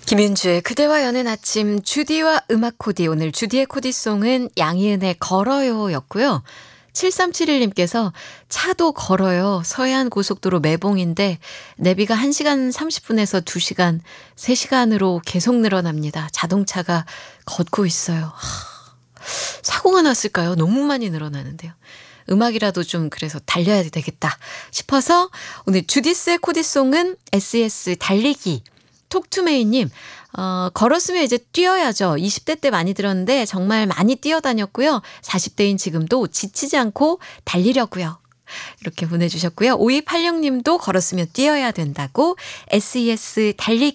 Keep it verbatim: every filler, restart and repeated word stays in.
김윤주의 그대와 여는 아침 주디와 음악 코디. 오늘 주디의 코디송은 양희은의 걸어요 였고요. 칠삼칠일님께서 차도 걸어요. 서해안 고속도로 매봉인데 내비가 한 시간 삼십 분에서 두 시간, 세 시간으로 계속 늘어납니다. 자동차가 걷고 있어요. 하, 사고가 났을까요? 너무 많이 늘어나는데요. 음악이라도 좀 그래서 달려야 되겠다 싶어서 오늘 주디스의 코디송은 에스이에스 달리기. 톡투메이님, 어, 걸었으면 이제 뛰어야죠. 이십 대 때 많이 들었는데 정말 많이 뛰어다녔고요. 사십 대인 지금도 지치지 않고 달리려고요. 이렇게 보내주셨고요. 오이팔육님도 걸었으면 뛰어야 된다고 에스이에스 달리기